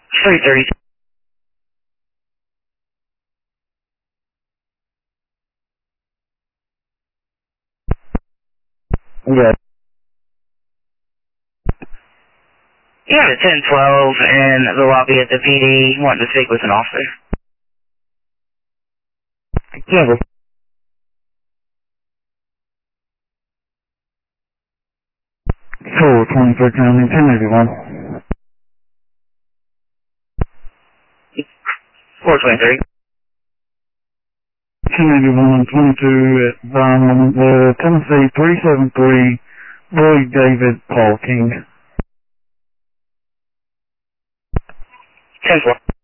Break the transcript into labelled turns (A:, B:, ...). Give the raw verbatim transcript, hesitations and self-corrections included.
A: three thirty.
B: Yeah.
A: You have a ten twelve in the lobby at the P D, wanting to speak with an officer.
B: Campbell. four twenty-three coming, ten eighty-one.
A: four twenty-three.
B: ten eighty-one, twenty-two at Vineland, uh, Tennessee, three seven three, Roy David Paul King.
A: ten four.